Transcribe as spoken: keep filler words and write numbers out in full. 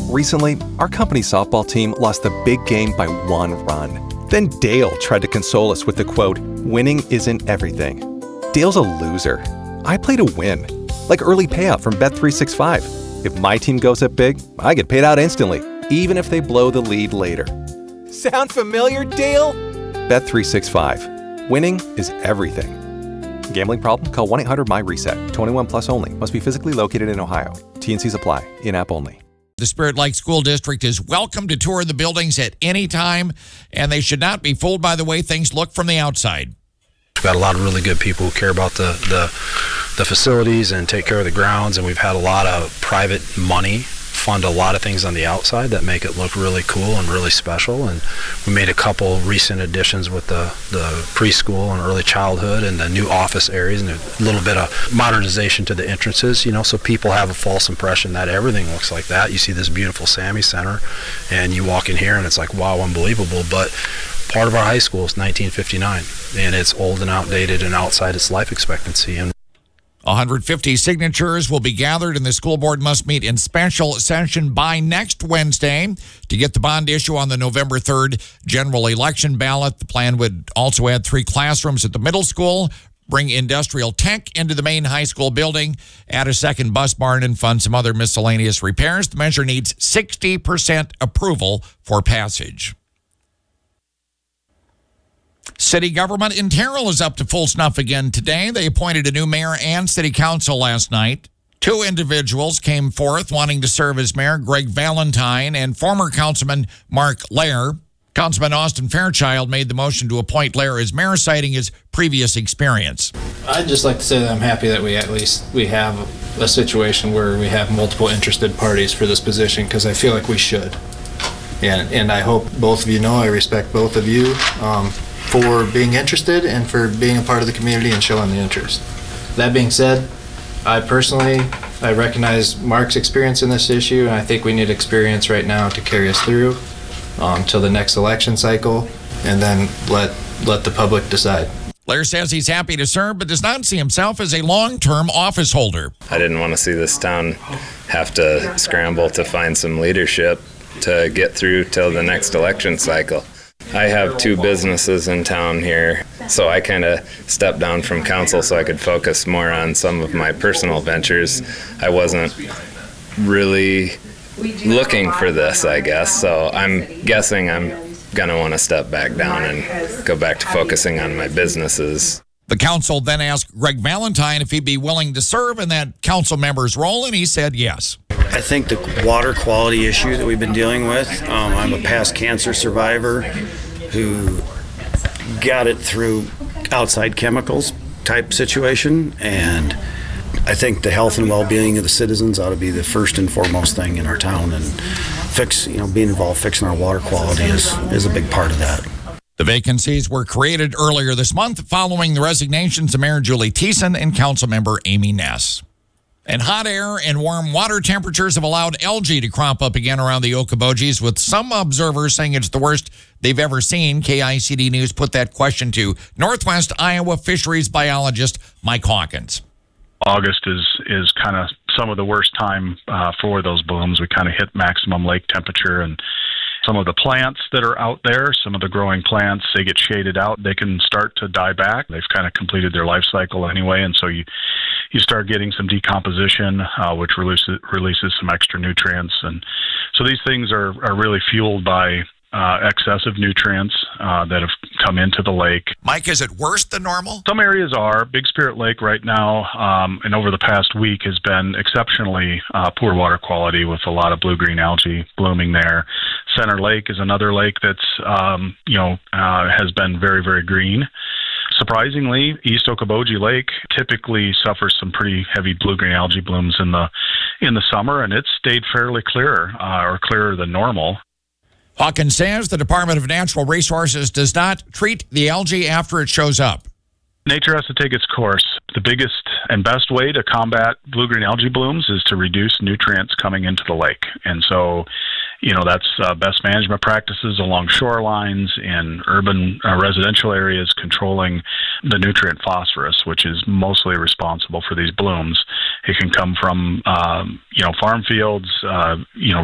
Recently, our company's softball team lost the big game by one run. Then Dale tried to console us with the quote, "Winning isn't everything." Dale's a loser. I play to win. Like early payout from Bet three sixty-five. If my team goes up big, I get paid out instantly, even if they blow the lead later. Sound familiar, Dale? Bet three sixty-five. Winning is everything. Gambling problem? Call one eight hundred M Y reset. twenty-one plus only. Must be physically located in Ohio. T N Cs apply. In-app only. The Spirit Lake School District is welcome to tour the buildings at any time, and they should not be fooled by the way things look from the outside. We've got a lot of really good people who care about the, the, the facilities and take care of the grounds, and we've had a lot of private money fund a lot of things on the outside that make it look really cool and really special. And we made a couple recent additions with the, the preschool and early childhood and the new office areas and a little bit of modernization to the entrances, you know, so people have a false impression that everything looks like that. You see this beautiful Sammy Center and you walk in here and it's like, wow, unbelievable. But part of our high school is nineteen fifty-nine and it's old and outdated and outside its life expectancy. And one hundred fifty signatures will be gathered, and the school board must meet in special session by next Wednesday to get the bond issue on the November third general election ballot. The plan would also add three classrooms at the middle school, bring industrial tech into the main high school building, add a second bus barn, and fund some other miscellaneous repairs. The measure needs sixty percent approval for passage. City government in Terrell is up to full snuff again today. They appointed a new mayor and city council last night. Two individuals came forth wanting to serve as mayor, Greg Valentine and former councilman Mark Lair. Councilman Austin Fairchild made the motion to appoint Lair as mayor, citing his previous experience. I'd just like to say that I'm happy that we at least we have a situation where we have multiple interested parties for this position, because I feel like we should. And, and I hope both of you know I respect both of you. Um, for being interested and for being a part of the community and showing the interest. That being said, I personally, I recognize Mark's experience in this issue, and I think we need experience right now to carry us through um, till the next election cycle, and then let let the public decide. Lair says he's happy to serve, but does not see himself as a long-term office holder. I didn't want to see this town have to scramble to find some leadership to get through till the next election cycle. I have two businesses in town here, so I kind of stepped down from council so I could focus more on some of my personal ventures. I wasn't really looking for this, I guess, so I'm guessing I'm going to want to step back down and go back to focusing on my businesses. The council then asked Greg Valentine if he'd be willing to serve in that council member's role, and he said yes. I think the water quality issue that we've been dealing with, um, I'm a past cancer survivor who got it through outside chemicals type situation, and I think the health and well-being of the citizens ought to be the first and foremost thing in our town, and fix, you know, being involved fixing our water quality is, is a big part of that. The vacancies were created earlier this month following the resignations of Mayor Julie Thiessen and Councilmember Amy Ness. And hot air and warm water temperatures have allowed algae to crop up again around the Okobojies, with some observers saying it's the worst they've ever seen. K I C D News put that question to Northwest Iowa fisheries biologist Mike Hawkins. August is is kind of some of the worst time uh, for those blooms. We kind of hit maximum lake temperature, and some of the plants that are out there, some of the growing plants, they get shaded out. They can start to die back. They've kind of completed their life cycle anyway, and so you you start getting some decomposition, uh, which releases releases some extra nutrients. And so these things are, are really fueled by uh, excessive nutrients uh, that have come into the lake. Mike, is it worse than normal? Some areas are. Big Spirit Lake right now, um, and over the past week, has been exceptionally uh, poor water quality with a lot of blue-green algae blooming there. Center Lake is another lake that's, um, you know, uh, has been very, very green. Surprisingly, East Okoboji Lake typically suffers some pretty heavy blue-green algae blooms in the in the summer, and it's stayed fairly clear, uh, or clearer than normal. Hawkins says the Department of Natural Resources does not treat the algae after it shows up. Nature has to take its course. The biggest and best way to combat blue-green algae blooms is to reduce nutrients coming into the lake. And so, you know, that's uh, best management practices along shorelines in urban uh, residential areas, controlling the nutrient phosphorus, which is mostly responsible for these blooms. It can come from, um, you know, farm fields, uh, you know,